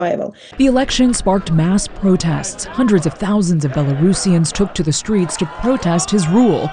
The election sparked mass protests. Hundreds of thousands of Belarusians took to the streets to protest his rule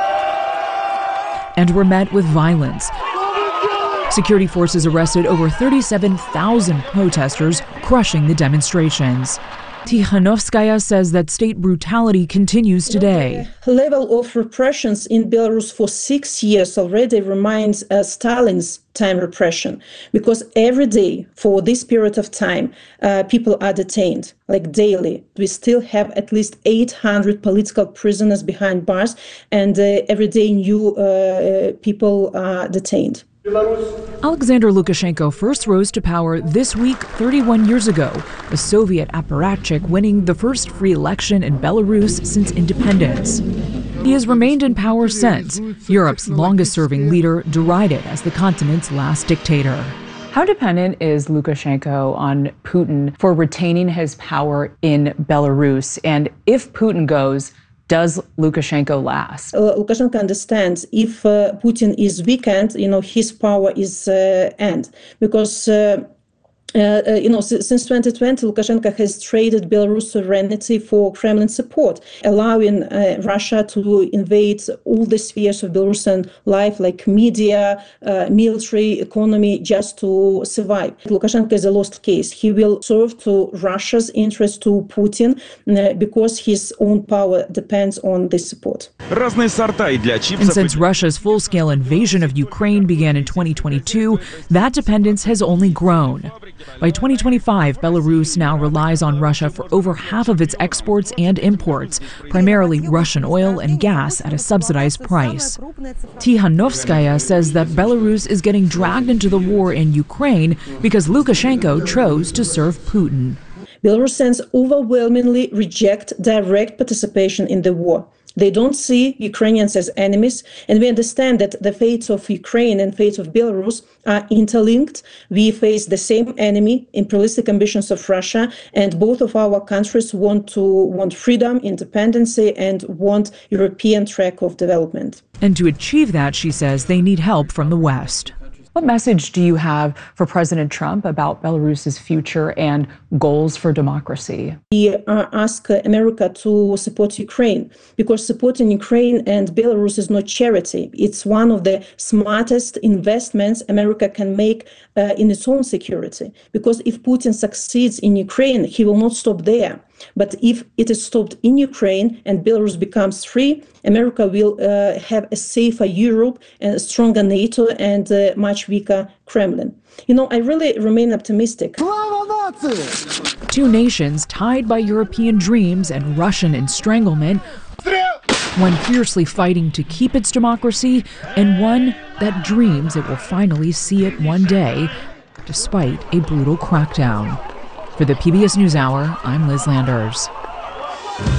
and were met with violence. Security forces arrested over 37,000 protesters, crushing the demonstrations. Tikhanovskaya says that state brutality continues today. The level of repressions in Belarus for 6 years already reminds Stalin's time repression, because every day for this period of time, people are detained, like daily. We still have at least 800 political prisoners behind bars, and every day new people are detained. Alexander Lukashenko first rose to power this week 31 years ago, a Soviet apparatchik winning the first free election in Belarus since independence. He has remained in power since, Europe's longest-serving leader derided as the continent's last dictator. How dependent is Lukashenko on Putin for retaining his power in Belarus? And if Putin goes, does Lukashenko last? Lukashenko understands if Putin is weakened, his power is end, because since 2020, Lukashenko has traded Belarus sovereignty for Kremlin support, allowing Russia to invade all the spheres of Belarusian life, like media, military, economy, just to survive. Lukashenko is a lost case. He will serve to Russia's interest, to Putin, because his own power depends on this support. And since Russia's full-scale invasion of Ukraine began in 2022, that dependence has only grown. By 2025, Belarus now relies on Russia for over half of its exports and imports, primarily Russian oil and gas at a subsidized price. Tikhanovskaya says that Belarus is getting dragged into the war in Ukraine because Lukashenko chose to serve Putin. Belarusians overwhelmingly reject direct participation in the war. They don't see Ukrainians as enemies, and we understand that the fates of Ukraine and fates of Belarus are interlinked. We face the same enemy, imperialistic ambitions of Russia, and both of our countries want freedom, independence, and want European track of development. And to achieve that, she says, they need help from the West. What message do you have for President Trump about Belarus's future and goals for democracy? We ask America to support Ukraine, because supporting Ukraine and Belarus is not charity. It's one of the smartest investments America can make in its own security. Because if Putin succeeds in Ukraine, he will not stop there. But if it is stopped in Ukraine and Belarus becomes free, America will have a safer Europe and a stronger NATO and a much weaker Kremlin. I really remain optimistic. Two nations tied by European dreams and Russian estranglement, one fiercely fighting to keep its democracy, and one that dreams it will finally see it one day, despite a brutal crackdown. For the PBS NewsHour, I'm Liz Landers.